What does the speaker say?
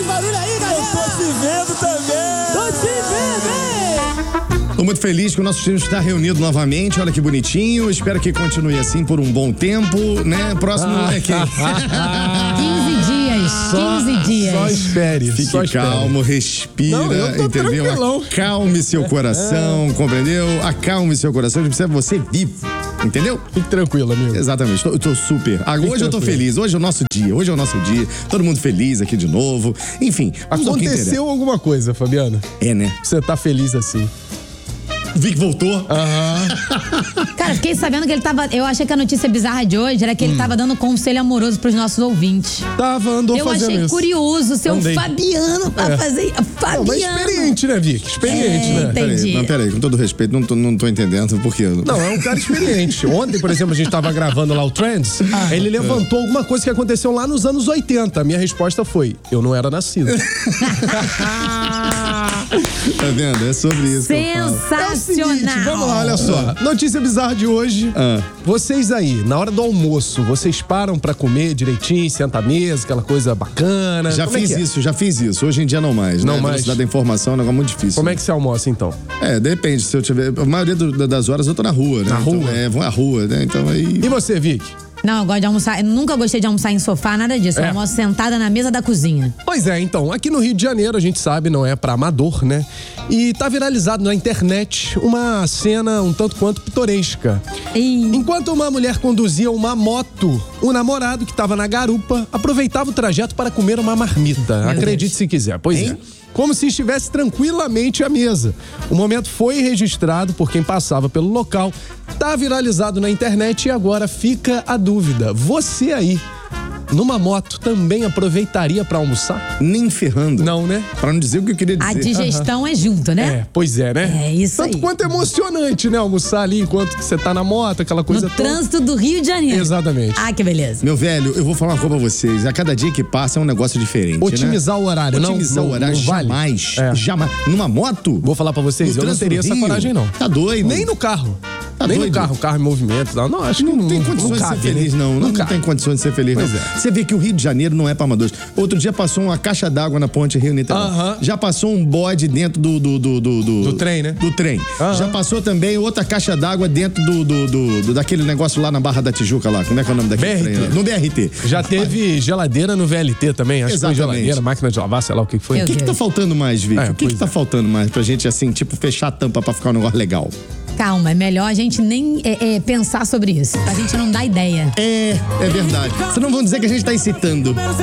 faz barulho aí, galera. Eu tô te vendo também. Tô te vendo, hein? Tô muito feliz que o nosso time está reunido novamente. Olha que bonitinho. Espero que continue assim por um bom tempo, né? Próximo é quem? 15 dias. Só espere. Fique só espere. calmo, respira, Não, eu tô entendeu? tranquilão. Acalme seu coração, compreendeu? Acalme seu coração, a gente precisa de você vivo, entendeu? Fique tranquilo, amigo. Exatamente, eu tô super. Hoje eu tô tranquilo. feliz, hoje é o nosso dia, todo mundo feliz aqui de novo. Enfim, vamos ao que interessa. Aconteceu alguma coisa, Fabiano? É, né? Você tá feliz assim? O Vic voltou. Cara, fiquei sabendo que ele tava... Eu achei que a notícia bizarra de hoje era que ele tava dando conselho amoroso pros nossos ouvintes. Andou Eu fazendo achei isso. curioso o seu Andei. Fabiano pra fazer... Fabiano. Não, mas experiente, né, Vic? Experiente, né? entendi. Peraí, com todo respeito, não tô entendendo por quê. Não, é um cara experiente. Ontem, por exemplo, a gente tava gravando lá o Trends, ele levantou alguma coisa que aconteceu lá nos anos 80. A minha resposta foi, eu não era nascido. Tá vendo? É sobre isso que eu falo. Sensacional. Vamos lá, olha só. Notícia bizarra de hoje. Vocês aí, na hora do almoço, vocês param pra comer direitinho, senta à mesa, aquela coisa bacana? Já Como é fiz que é? isso, já fiz isso. Hoje em dia não mais, Não né? mais? A velocidade da informação é um negócio muito difícil. Como é que você almoça, então? Depende. Se eu tiver... A maioria das horas eu tô na rua, né? Na rua? Então, vou à rua, né? Então aí... E você, Vic? Não, eu gosto de almoçar. Eu nunca gostei de almoçar em sofá, nada disso. Eu almoço sentada na mesa da cozinha. Pois é, então, aqui no Rio de Janeiro, a gente sabe, não é pra amador, né? E tá viralizado na internet uma cena um tanto quanto pitoresca. Enquanto uma mulher conduzia uma moto, o namorado que tava na garupa aproveitava o trajeto para comer uma marmita. Acredite se quiser. Pois é. Como se estivesse tranquilamente à mesa. O momento foi registrado por quem passava pelo local, tá viralizado na internet e agora fica a dúvida. Você aí, numa moto, também aproveitaria pra almoçar? Nem ferrando. Não, né? Pra não dizer o que eu queria dizer. A digestão é junto, né? Pois é, né? É isso Tanto aí. quanto é emocionante, né? Almoçar ali enquanto você tá na moto, aquela coisa No toda. trânsito do Rio de Janeiro. Exatamente. Ah, que beleza. Meu velho, eu vou falar uma coisa pra vocês. A cada dia que passa é um negócio diferente, Otimizar o horário, não? Otimizar o horário, não vale. jamais. É. Jamais. Numa moto? Vou falar pra vocês, No eu não trânsito teria do essa Rio? coragem, não. Tá doido? Nem no carro. Tá Nem doido? no carro em movimento. Não, acho que Não tem condições não de cabe, ser feliz, né? não. Não cabe. tem condições de ser feliz, Pois não. é. Você vê que o Rio de Janeiro não é pra amadores. Outro dia passou uma caixa d'água na ponte Rio-Niterói. Já passou um bode dentro do trem, né? Do trem. Já passou também outra caixa d'água dentro daquele negócio lá na Barra da Tijuca lá. Como é que é o nome daquele BRT. trem lá? No BRT. Já teve geladeira no VLT também. Acho que foi Exatamente. geladeira, máquina de lavar, sei lá o que foi. O que tá faltando mais, Vic? O que pois tá faltando mais pra gente, assim, tipo, fechar a tampa pra ficar um negócio legal? Calma, é melhor a gente nem pensar sobre isso. Pra gente não dar ideia. É verdade. Vocês não vão dizer que a gente tá incitando.